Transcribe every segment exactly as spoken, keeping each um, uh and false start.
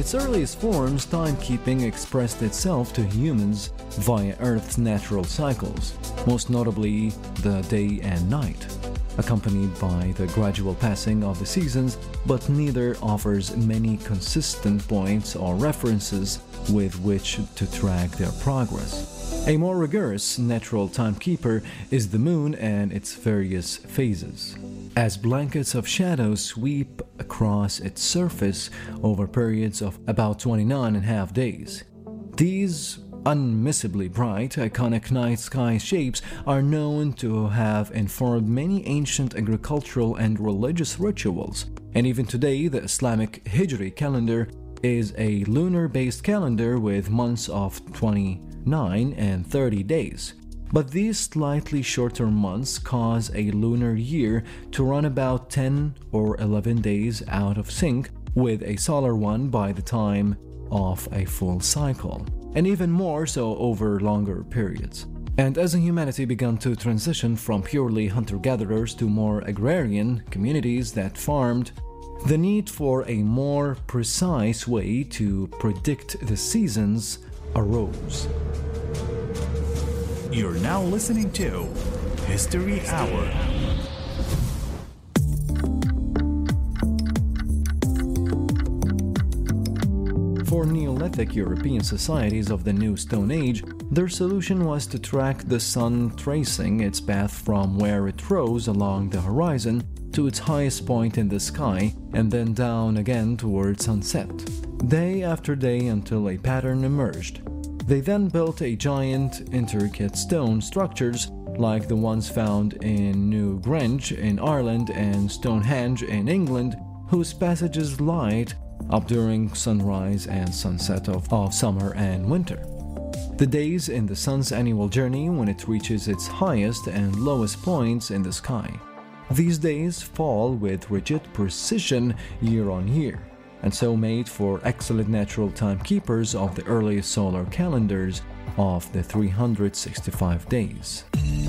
its earliest forms, timekeeping expressed itself to humans via Earth's natural cycles, most notably the day and night, accompanied by the gradual passing of the seasons, but neither offers many consistent points or references with which to track their progress. A more rigorous natural timekeeper is the moon and its various phases, as blankets of shadow sweep across its surface over periods of about twenty-nine and a half days. These unmissably bright, iconic night sky shapes are known to have informed many ancient agricultural and religious rituals, and even today the Islamic Hijri calendar is a lunar-based calendar with months of twenty-nine and thirty days. But these slightly shorter months cause a lunar year to run about ten or eleven days out of sync with a solar one by the time of a full cycle, and even more so over longer periods. And as humanity began to transition from purely hunter-gatherers to more agrarian communities that farmed, the need for a more precise way to predict the seasons arose. You're now listening to History Hour. For Neolithic European societies of the New Stone Age, their solution was to track the sun, tracing its path from where it rose along the horizon to its highest point in the sky and then down again towards sunset, day after day until a pattern emerged. They then built a giant, intricate stone structures like the ones found in New Grange in Ireland and Stonehenge in England, whose passages light up during sunrise and sunset of, of summer and winter. The days in the sun's annual journey when it reaches its highest and lowest points in the sky. These days fall with rigid precision year on year, and so made for excellent natural timekeepers of the earliest solar calendars of the three hundred sixty-five days.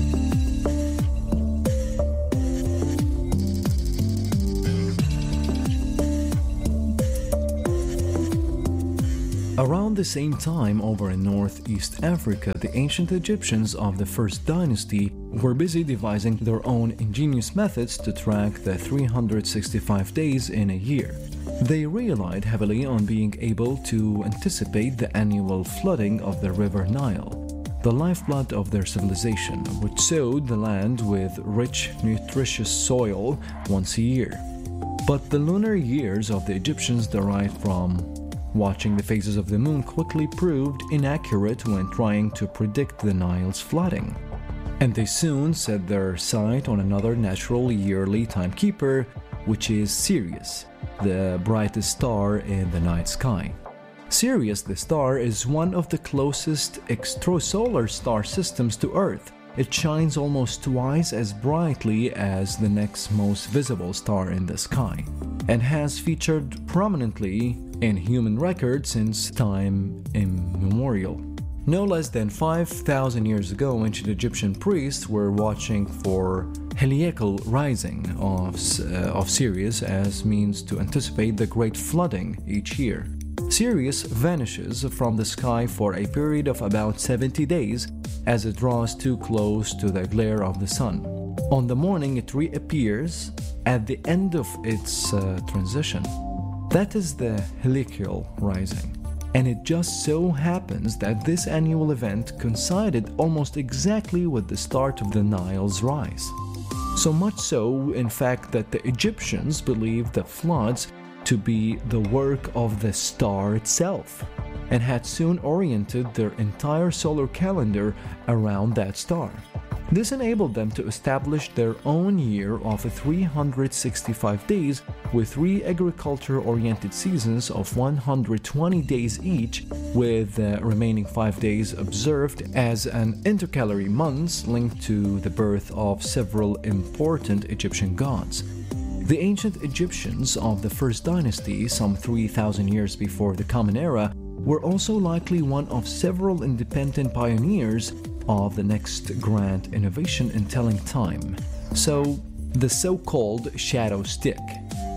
Around the same time over in northeast Africa, the ancient Egyptians of the First Dynasty were busy devising their own ingenious methods to track the three hundred sixty-five days in a year. They relied heavily on being able to anticipate the annual flooding of the River Nile, the lifeblood of their civilization, which sowed the land with rich, nutritious soil once a year. But the lunar years of the Egyptians derived from watching the phases of the moon quickly proved inaccurate when trying to predict the Nile's flooding, and they soon set their sight on another natural yearly timekeeper, which is Sirius, the brightest star in the night sky. Sirius the star is one of the closest extrasolar star systems to Earth. It shines almost twice as brightly as the next most visible star in the sky, and has featured prominently in human records since time immemorial. No less than five thousand years ago, ancient Egyptian priests were watching for heliacal rising of, uh, of Sirius as means to anticipate the great flooding each year. Sirius vanishes from the sky for a period of about seventy days as it draws too close to the glare of the sun. On the morning it reappears at the end of its uh, transition. That is the heliacal rising. And it just so happens that this annual event coincided almost exactly with the start of the Nile's rise. So much so, in fact, that the Egyptians believed the floods to be the work of the star itself, and had soon oriented their entire solar calendar around that star. This enabled them to establish their own year of three hundred sixty-five days with three agriculture-oriented seasons of one hundred twenty days each, with the remaining five days observed as an intercalary months linked to the birth of several important Egyptian gods. The ancient Egyptians of the First Dynasty, some three thousand years before the Common Era, were also likely one of several independent pioneers of the next grand innovation in telling time, so the so-called shadow stick.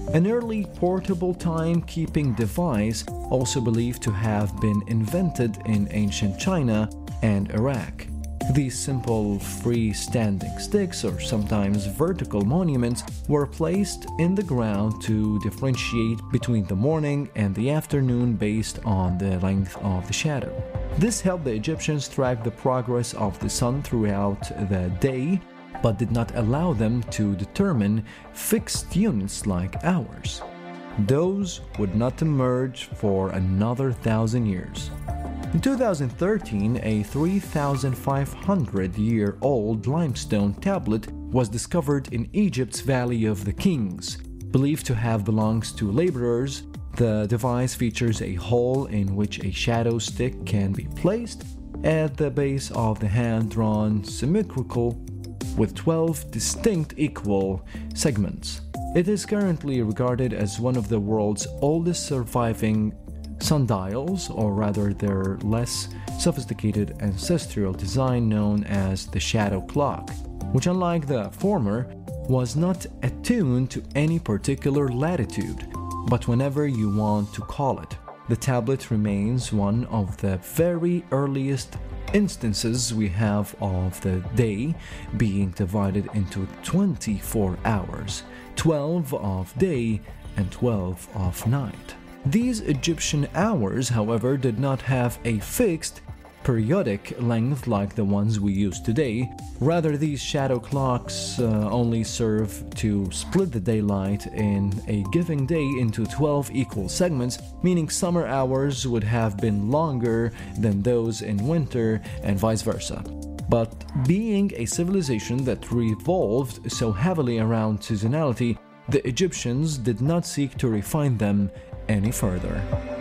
an early portable timekeeping device also believed to have been invented in ancient China and Iraq. These simple freestanding sticks, or sometimes vertical monuments, were placed in the ground to differentiate between the morning and the afternoon based on the length of the shadow. This helped the Egyptians track the progress of the sun throughout the day, but did not allow them to determine fixed units like hours. Those would not emerge for another thousand years. In two thousand thirteen, a three thousand five hundred year old limestone tablet was discovered in Egypt's Valley of the Kings. Believed to have belonged to laborers, the device features a hole in which a shadow stick can be placed at the base of the hand-drawn semicircle with twelve distinct equal segments. It is currently regarded as one of the world's oldest surviving sundials, or rather their less sophisticated ancestral design known as the shadow clock, which, unlike the former, was not attuned to any particular latitude, but whenever you want to call it. The tablet remains one of the very earliest instances we have of the day being divided into twenty-four hours, twelve of day and twelve of night. These Egyptian hours, however, did not have a fixed periodic length like the ones we use today. Rather, these shadow clocks uh, only serve to split the daylight in a given day into twelve equal segments, meaning summer hours would have been longer than those in winter and vice versa. But being a civilization that revolved so heavily around seasonality, the Egyptians did not seek to refine them any further.